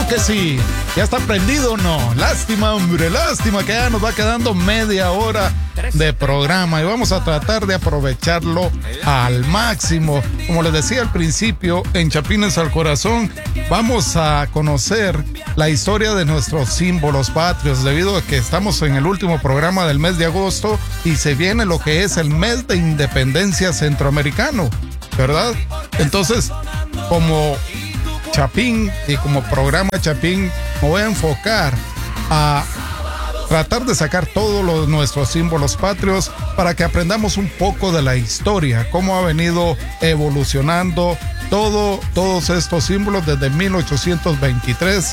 que sí. ¿Ya está prendido o no? Lástima, hombre, lástima que ya nos va quedando media hora de programa y vamos a tratar de aprovecharlo al máximo. Como les decía al principio, en Chapines al Corazón vamos a conocer la historia de nuestros símbolos patrios, debido a que estamos en el último programa del mes de agosto y se viene lo que es el mes de independencia centroamericano, ¿verdad? Entonces, como Chapín y como programa Chapín, me voy a enfocar a tratar de sacar todos nuestros símbolos patrios para que aprendamos un poco de la historia, cómo ha venido evolucionando todos estos símbolos desde 1823,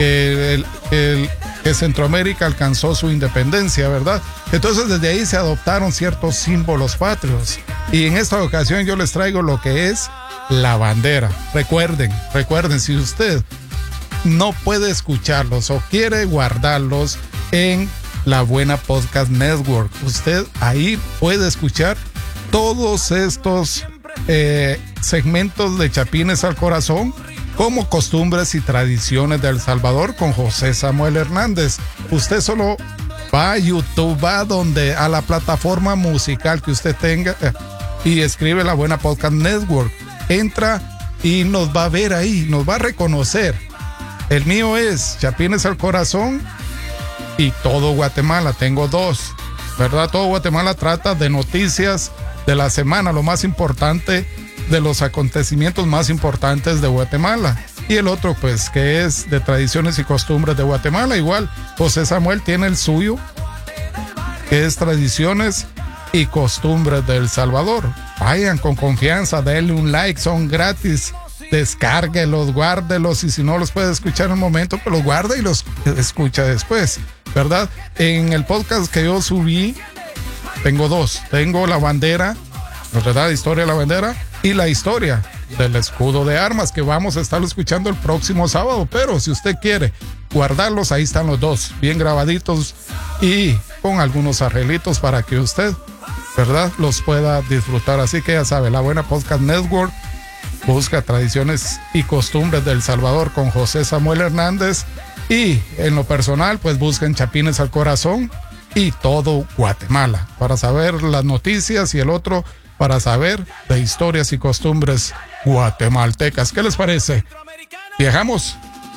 que Centroamérica alcanzó su independencia, ¿verdad? Entonces desde ahí se adoptaron ciertos símbolos patrios y en esta ocasión yo les traigo lo que es la bandera. Recuerden, si usted no puede escucharlos o quiere guardarlos en La Buena Podcast Network, usted ahí puede escuchar todos estos segmentos de Chapines al Corazón, como costumbres y tradiciones de El Salvador con José Samuel Hernández. Usted solo va a YouTube, va a la plataforma musical que usted tenga y escribe La Buena Podcast Network. Entra y nos va a ver ahí, nos va a reconocer. El mío es Chapines al Corazón y Todo Guatemala. Tengo dos, ¿verdad? Todo Guatemala trata de noticias de la semana, lo más importante de los acontecimientos más importantes de Guatemala. Y el otro, pues, que es de tradiciones y costumbres de Guatemala. Igual, José Samuel tiene el suyo, que es tradiciones y costumbres de El Salvador. Vayan con confianza, denle un like, son gratis. Descárguelos, guárdelos, y si no los puede escuchar en un momento, pues los guarda y los escucha después, ¿verdad? En el podcast que yo subí, tengo dos. Tengo la bandera, ¿verdad? Historia de la bandera y la historia del escudo de armas, que vamos a estar escuchando el próximo sábado. Pero si usted quiere guardarlos, ahí están los dos, bien grabaditos y con algunos arreglitos para que usted, ¿verdad?, los pueda disfrutar. Así que ya sabe, La Buena Podcast Network. Busca tradiciones y costumbres de El Salvador con José Samuel Hernández. Y en lo personal, pues busquen Chapines al Corazón y Todo Guatemala para saber las noticias, y el otro para saber de historias y costumbres guatemaltecas. ¿Qué les parece? Viajamos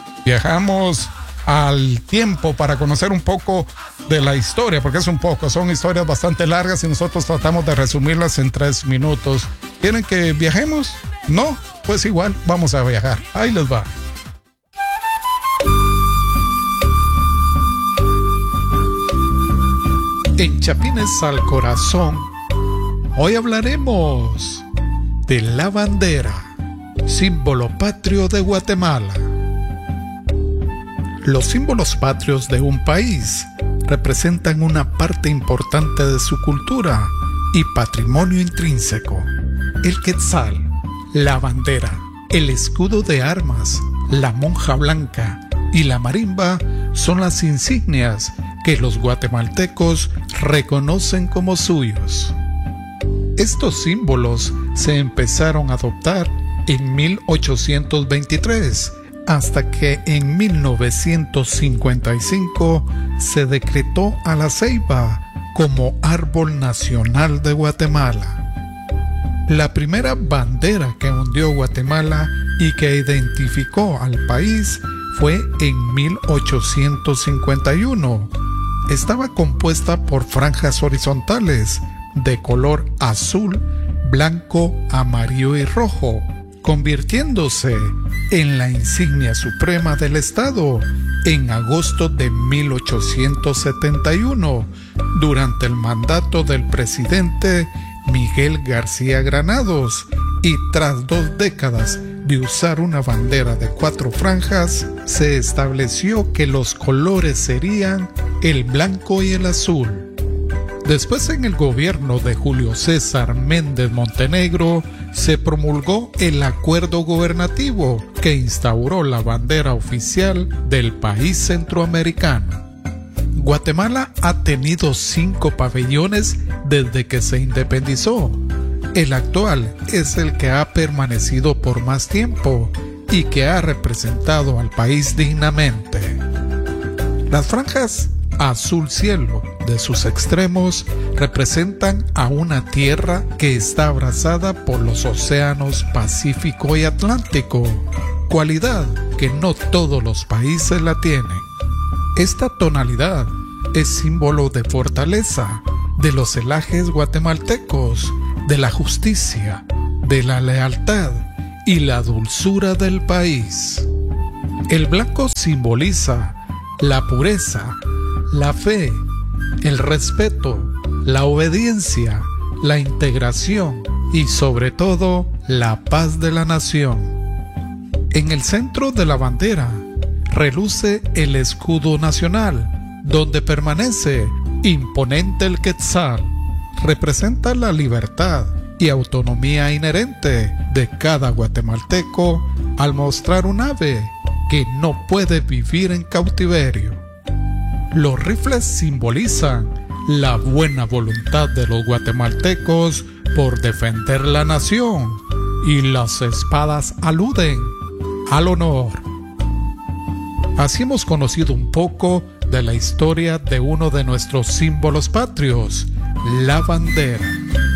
al tiempo para conocer un poco de la historia, porque son historias bastante largas y nosotros tratamos de resumirlas en 3 minutos. ¿Quieren que viajemos? No, pues igual vamos a viajar. Ahí les va. En Chapines al Corazón, hoy hablaremos de la bandera, símbolo patrio de Guatemala. Los símbolos patrios de un país representan una parte importante de su cultura y patrimonio intrínseco. El quetzal, la bandera, el escudo de armas, la monja blanca y la marimba son las insignias que los guatemaltecos reconocen como suyos. Estos símbolos se empezaron a adoptar en 1823, hasta que en 1955 se decretó a la ceiba como árbol nacional de Guatemala. La primera bandera que ondeó Guatemala y que identificó al país fue en 1851. Estaba compuesta por franjas horizontales de color azul, blanco, amarillo y rojo, convirtiéndose en la insignia suprema del Estado en agosto de 1871, durante el mandato del presidente Miguel García Granados, y tras 2 décadas de usar una bandera de 4 franjas, se estableció que los colores serían el blanco y el azul. Después, en el gobierno de Julio César Méndez Montenegro, se promulgó el acuerdo gubernativo que instauró la bandera oficial del país centroamericano. Guatemala ha tenido 5 pabellones desde que se independizó. El actual es el que ha permanecido por más tiempo y que ha representado al país dignamente. Las franjas azul cielo de sus extremos representan a una tierra que está abrazada por los océanos Pacífico y Atlántico, cualidad que no todos los países la tienen. Esta tonalidad es símbolo de fortaleza, de los celajes guatemaltecos, de la justicia, de la lealtad y la dulzura del país. El blanco simboliza la pureza, la fe, el respeto, la obediencia, la integración y sobre todo la paz de la nación. En el centro de la bandera reluce el escudo nacional, donde permanece imponente el quetzal. Representa la libertad y autonomía inherente de cada guatemalteco al mostrar un ave que no puede vivir en cautiverio. Los rifles simbolizan la buena voluntad de los guatemaltecos por defender la nación y las espadas aluden al honor. Así hemos conocido un poco de la historia de uno de nuestros símbolos patrios, la bandera.